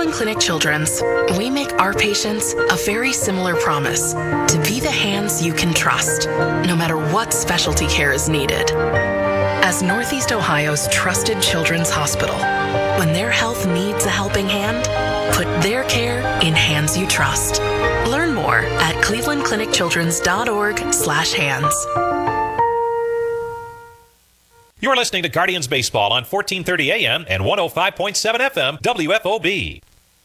Cleveland Clinic Children's, we make our patients a very similar promise to be the hands you can trust, no matter what specialty care is needed. As Northeast Ohio's trusted children's hospital, when their health needs a helping hand, put their care in hands you trust. Learn more at clevelandclinicchildrens.org/hands. You're listening to Guardians Baseball on 1430 AM and 105.7 FM WFOB.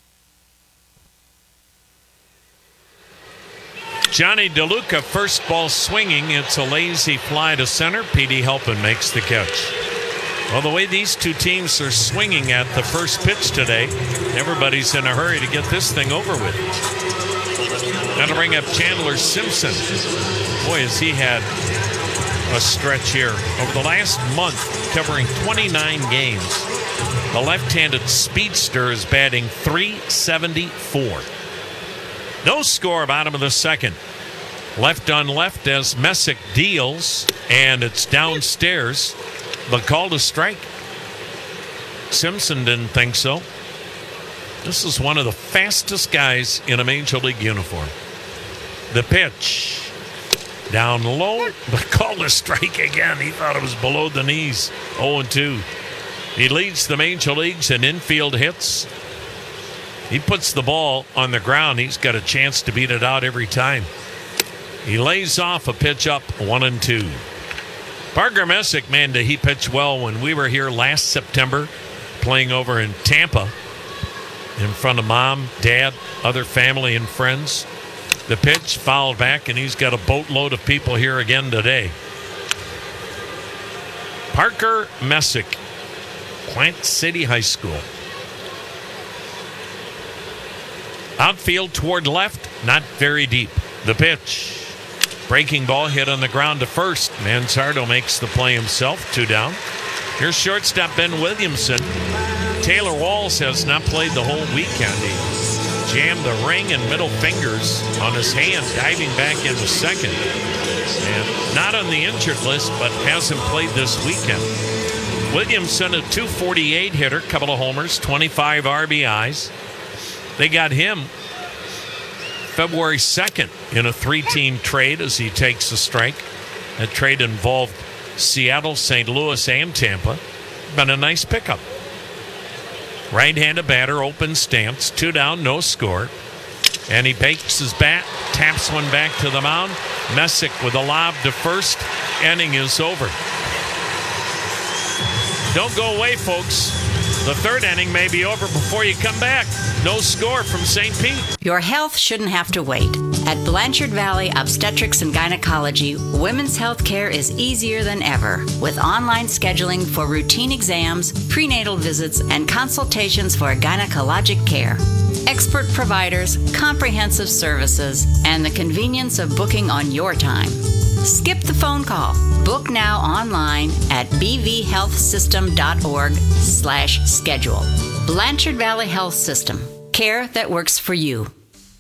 Johnny DeLuca, first ball swinging. It's a lazy fly to center. Petey Halpin makes the catch. Well, the way these two teams are swinging at the first pitch today, everybody's in a hurry to get this thing over with. That'll bring up Chandler Simpson. Boy, has he had a stretch here. Over the last month, covering 29 games, the left-handed speedster is batting .374. No score, bottom of the second. Left on left as Messick deals, and it's downstairs. The call to strike. Simpson didn't think so. This is one of the fastest guys in a Major League uniform. The pitch. Down low. The call to strike again. He thought it was below the knees. 0-2. He leads the Major Leagues in infield hits. He puts the ball on the ground. He's got a chance to beat it out every time. He lays off a pitch up, 1-2. Parker Messick, man, did he pitch well when we were here last September playing over in Tampa in front of mom, dad, other family and friends. The pitch fouled back, and he's got a boatload of people here again today. Parker Messick, Plant City High School. Outfield toward left, not very deep. The pitch. Breaking ball hit on the ground to first. Manzardo makes the play himself. 2 down. Here's shortstop Ben Williamson. Taylor Walls has not played the whole weekend. He jammed the ring and middle fingers on his hand, diving back into second. And not on the injured list, but hasn't played this weekend. Williamson, a .248 hitter, couple of homers, 25 RBIs. They got him February 2nd in a 3-team trade as he takes a strike. That trade involved Seattle, St. Louis, and Tampa. Been a nice pickup. Right-handed batter, open stance, 2 down, no score. And he bakes his bat, taps one back to the mound. Messick with a lob to first. Inning is over. Don't go away, folks. The third inning may be over before you come back. No score from St. Pete. Your health shouldn't have to wait. At Blanchard Valley Obstetrics and Gynecology, women's health care is easier than ever, with online scheduling for routine exams, prenatal visits, and consultations for gynecologic care. Expert providers, comprehensive services, and the convenience of booking on your time. Skip the phone call. Book now online at bvhealthsystem.org/schedule. Blanchard Valley Health System. Care that works for you.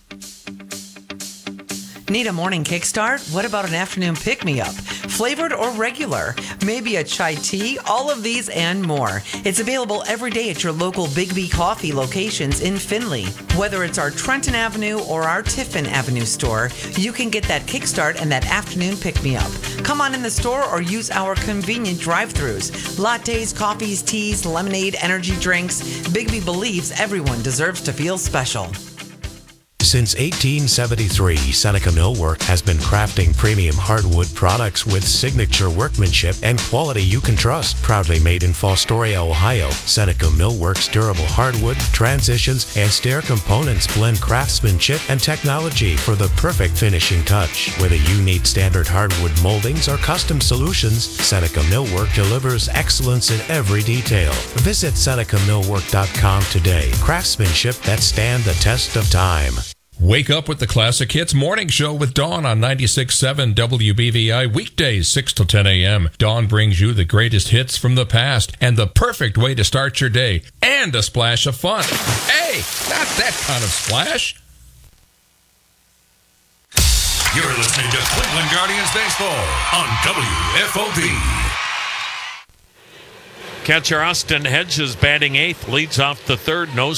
Need a morning kickstart? What about an afternoon pick-me-up? Flavored or regular? Maybe a chai tea? All of these and more. It's available every day at your local Big B Coffee locations in Findlay. Whether it's our Trenton Avenue or our Tiffin Avenue store, you can get that kickstart and that afternoon pick-me-up. Come on in the store or use our convenient drive-thrus. Lattes, coffees, teas, lemonade, energy drinks. Big B believes everyone deserves to feel special. Since 1873, Seneca Millwork has been crafting premium hardwood products with signature workmanship and quality you can trust. Proudly made in Fostoria, Ohio, Seneca Millwork's durable hardwood, transitions, and stair components blend craftsmanship and technology for the perfect finishing touch. Whether you need standard hardwood moldings or custom solutions, Seneca Millwork delivers excellence in every detail. Visit SenecaMillwork.com today. Craftsmanship that stand the test of time. Wake up with the Classic Hits Morning Show with Dawn on 96.7 WBVI, weekdays 6 to 10 a.m. Dawn brings you the greatest hits from the past and the perfect way to start your day, and a splash of fun. Hey, not that kind of splash. You're listening to Cleveland Guardians Baseball on WFOB. Catcher Austin Hedges batting eighth, leads off the third, no